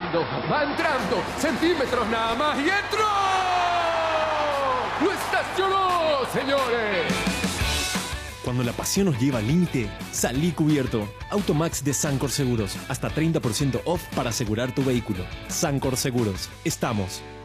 va entrando, centímetros nada más y entró. ¡Lo estacionó, señores! Cuando la pasión nos lleva al límite, salí cubierto. Automax de Sancor Seguros. Hasta 30% off para asegurar tu vehículo. Sancor Seguros. Estamos.